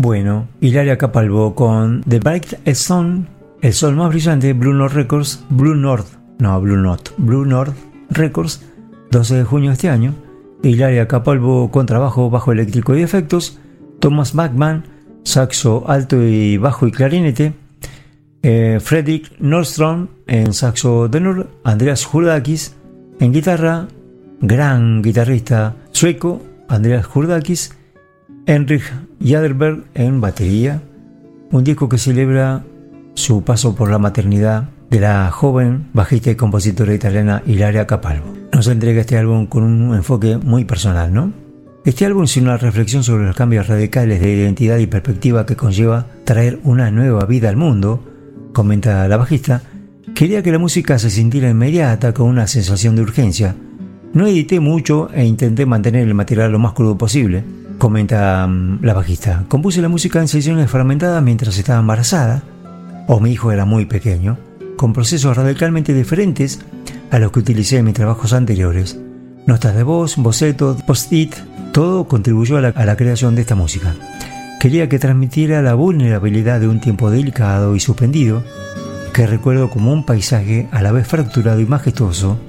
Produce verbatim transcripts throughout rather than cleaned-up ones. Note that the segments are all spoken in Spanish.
Bueno, Hilaria Capalbo con The Brightest Sun, el sol más brillante, Blue Note Records, Blue North, no, Blue Note, Blue North Records, doce de junio de este año. Hilaria Capalbo con trabajo, bajo eléctrico y efectos, Thomas Bachman, saxo alto y bajo y clarinete, eh, Fredrik Nordström en saxo tenor, Andreas Hurdakis en guitarra, gran guitarrista sueco Andreas Hurdakis, Henrik Jaderberg en batería. Un disco que celebra su paso por la maternidad de la joven bajista y compositora italiana Hilaria Capalbo. Nos entrega este álbum con un enfoque muy personal, ¿no? Este álbum es una reflexión sobre los cambios radicales de identidad y perspectiva que conlleva traer una nueva vida al mundo, comenta la bajista. Quería que la música se sintiera inmediata, con una sensación de urgencia. No edité mucho e intenté mantener el material lo más crudo posible, comenta um, la bajista. Compuse la música en sesiones fragmentadas mientras estaba embarazada, o mi hijo era muy pequeño, con procesos radicalmente diferentes a los que utilicé en mis trabajos anteriores. Notas de voz, bocetos, post-it, todo contribuyó a la, a la creación de esta música. Quería que transmitiera la vulnerabilidad de un tiempo delicado y suspendido, que recuerdo como un paisaje a la vez fracturado y majestuoso,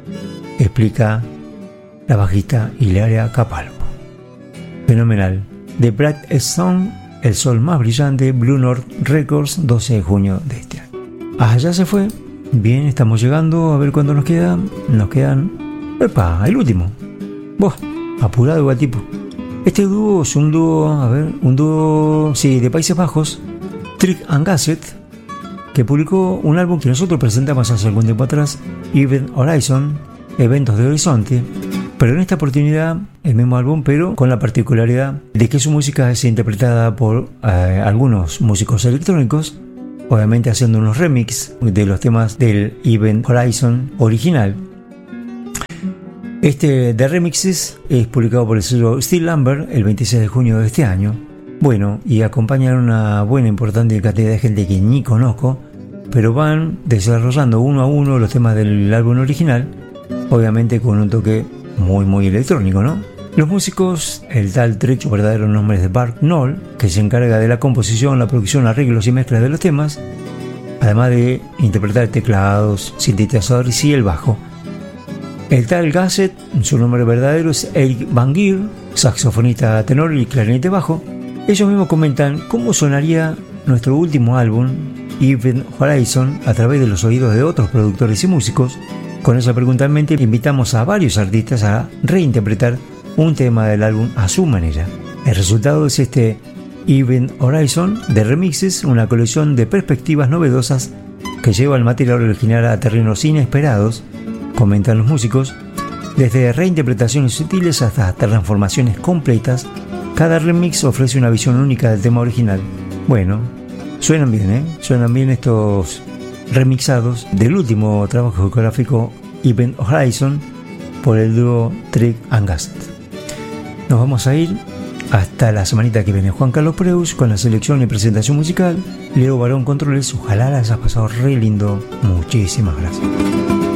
explica la bajista Hilaria Capalbo. Fenomenal. The Brightest Sun, el sol más brillante, Blue North Records, doce de junio de este año. Ah, ya se fue. Bien, estamos llegando, a ver cuándo nos queda. Nos quedan... ¡Epa! El último. Buah, apurado igual tipo. Este dúo es un dúo, a ver, un dúo, sí, de Países Bajos, Trick and Gasset, que publicó un álbum que nosotros presentamos hace algún tiempo atrás, Event Horizon, Eventos de Horizonte, pero en esta oportunidad el mismo álbum, pero con la particularidad de que su música es interpretada por eh, algunos músicos electrónicos, obviamente haciendo unos remix de los temas del Event Horizon original. Este de remixes es publicado por el sello Steel Lumber el veintiséis de junio de este año. Bueno, y acompañan una buena importante cantidad de gente que ni conozco, pero van desarrollando uno a uno los temas del álbum original, obviamente con un toque muy muy electrónico, ¿no? Los músicos, el tal Trecho, verdadero nombre es de Bart Knoll, que se encarga de la composición, la producción, arreglos y mezclas de los temas, además de interpretar teclados, sintetizadores y el bajo. El tal Gasset, su nombre verdadero es Eric Van Gier, saxofonista tenor y clarinete bajo. Ellos mismos comentan cómo sonaría nuestro último álbum, Event Horizon, a través de los oídos de otros productores y músicos. Con esa pregunta en mente, invitamos a varios artistas a reinterpretar un tema del álbum a su manera. El resultado es este Event Horizon de remixes, una colección de perspectivas novedosas que lleva el material original a terrenos inesperados, comentan los músicos, desde reinterpretaciones sutiles hasta transformaciones completas. Cada remix ofrece una visión única del tema original. Bueno, suenan bien, ¿eh? Suenan bien estos remixados del último trabajo discográfico Event Horizon por el dúo Trick and Gasset. Nos vamos a ir hasta la semanita que viene. Juan Carlos Preus con la selección y presentación musical. Leo Barón Controles. Ojalá la hayas pasado re lindo. Muchísimas gracias.